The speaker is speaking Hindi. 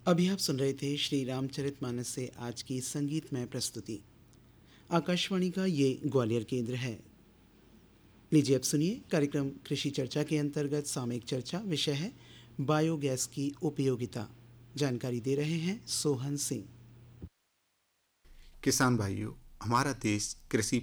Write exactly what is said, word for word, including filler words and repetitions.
अभी आप सुन रहे थे श्री रामचरितमानस से आज की संगीतमय प्रस्तुति। आकाशवाणी का ये ग्वालियर केंद्र है। लीजिए अब सुनिए कार्यक्रम कृषि चर्चा के अंतर्गत सामयिक चर्चा। विषय है बायोगैस की उपयोगिता। जानकारी दे रहे हैं सोहन सिंह। किसान भाइयों, हमारा देश कृषि